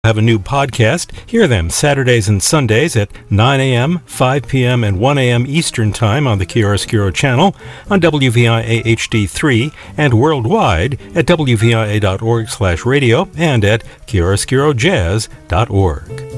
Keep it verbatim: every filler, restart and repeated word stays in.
have a new podcast. Hear them Saturdays and Sundays at nine a.m., five p.m., and one a.m. Eastern Time on the Chiaroscuro channel, on W V I A H D three, and worldwide at W V I A dot org slash radio and at chiaroscuro jazz dot org.